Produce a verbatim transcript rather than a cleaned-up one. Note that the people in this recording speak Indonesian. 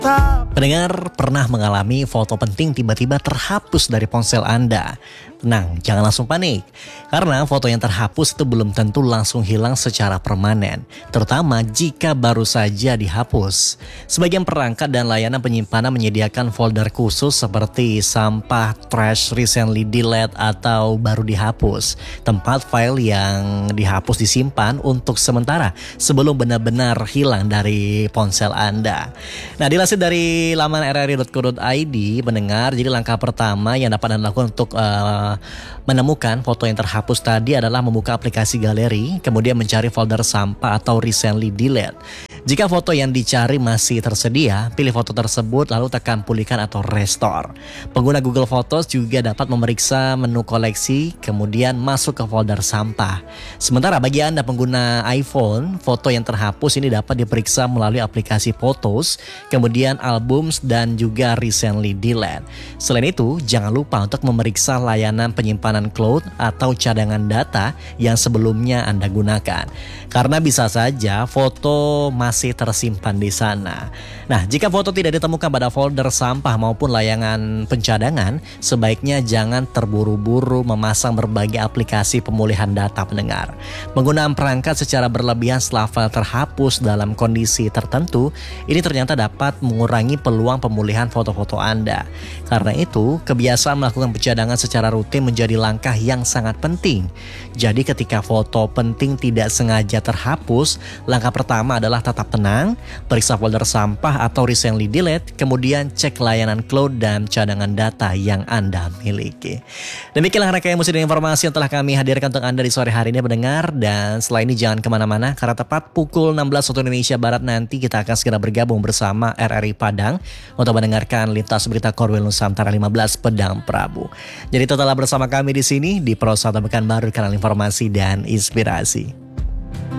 Pendengar pernah mengalami foto penting tiba-tiba terhapus dari ponsel Anda? Tenang, jangan langsung panik. Karena foto yang terhapus itu belum tentu langsung hilang secara permanen, terutama jika baru saja dihapus. Sebagian perangkat dan layanan penyimpanan menyediakan folder khusus seperti sampah, trash, recently delete, atau baru dihapus. Tempat file yang dihapus disimpan untuk sementara sebelum benar-benar hilang dari ponsel Anda. Nah, dilansir dari laman r r i dot co dot i d, pendengar, jadi langkah pertama yang dapat Anda lakukan untuk uh, menemukan foto yang terhapus tadi adalah membuka aplikasi galeri, kemudian mencari folder sampah atau recently delete. Jika foto yang dicari masih tersedia, pilih foto tersebut lalu tekan pulihkan atau restore. Pengguna Google Photos juga dapat memeriksa menu koleksi, kemudian masuk ke folder sampah. Sementara bagi Anda pengguna iPhone, foto yang terhapus ini dapat diperiksa melalui aplikasi Photos, kemudian Albums, dan juga Recently Delete. Selain itu, jangan lupa untuk memeriksa layanan penyimpanan cloud atau cadangan data yang sebelumnya Anda gunakan. Karena bisa saja foto masih tersimpan di sana. Nah, jika foto tidak ditemukan pada folder sampah maupun layanan pencadangan, sebaiknya jangan terburu-buru memasang berbagai aplikasi pemulihan data, pendengar. Penggunaan perangkat secara berlebihan setelah file terhapus dalam kondisi tertentu, ini ternyata dapat mengurangi peluang pemulihan foto-foto Anda. Karena itu, kebiasaan melakukan pencadangan secara rutin menjadi langkah yang sangat penting. Jadi ketika foto penting tidak sengaja terhapus, langkah pertama adalah tetap tenang, periksa folder sampah atau recently delete, kemudian cek layanan cloud dan cadangan data yang Anda miliki. Demikianlah rangkaian musik dan informasi yang telah kami hadirkan untuk Anda di sore hari ini, pendengar. Dan setelah ini jangan kemana-mana, karena tepat pukul enam belas waktu Indonesia Barat nanti kita akan segera bergabung bersama R R I Padang untuk mendengarkan lintas berita Korwil Nusantara lima belas Pedang Prabu. Jadi tetaplah bersama kami di sini di Pro satu Pekanbaru, kanal informasi dan inspirasi.